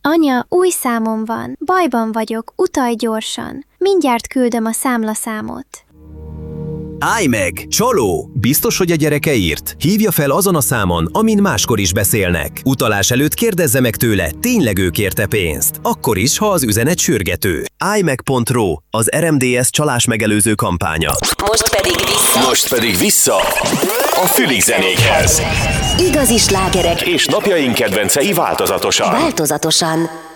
Anya, új számom van. Bajban vagyok, utalj gyorsan. Mindjárt küldöm a számlaszámot. Állj meg! Csaló! Biztos, hogy a gyereke írt? Hívja fel azon a számon, amin máskor is beszélnek. Utalás előtt kérdezze meg tőle, tényleg ő kérte pénzt. Akkor is, ha az üzenet sürgető. Állj-meg.ro, az RMDSZ csalás megelőző kampánya. Most pedig vissza a Fülig zenékhez. Igazi slágerek És napjaink kedvencei változatosan.